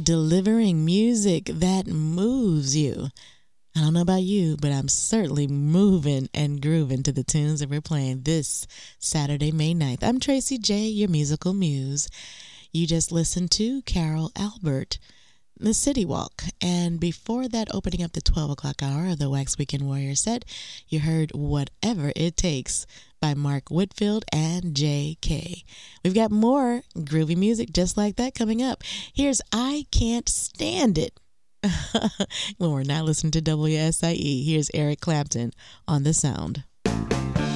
delivering music that moves you. I don't know about you, but I'm certainly moving and grooving to the tunes that we're playing this Saturday, May 9th. I'm Tracy J., your musical muse. You just listened to Carol Albert, The City Walk. And before that, opening up the 12 o'clock hour of the Wax Weekend Warrior set, you heard Whatever It Takes by Mark Whitfield and J.K. We've got more groovy music just like that coming up. Here's I Can't Stand It. When we're not listening to WSIE, here's Eric Clapton on The Sound.